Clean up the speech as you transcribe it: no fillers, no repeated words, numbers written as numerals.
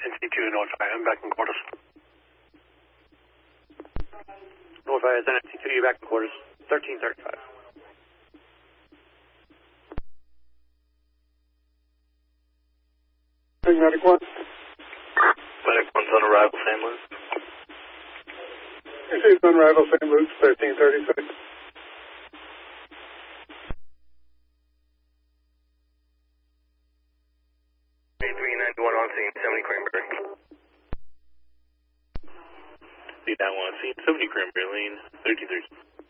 NC2 North Fire, I'm back in quarters. North Fire is NC2, you're back in quarters. 1335. Medic 1. Medic 1's on arrival, St. Louis. He's on arrival, St. Louis, 1336. On scene, 70 Cranberry. C91 on scene, 70 Cranberry Lane, 1330.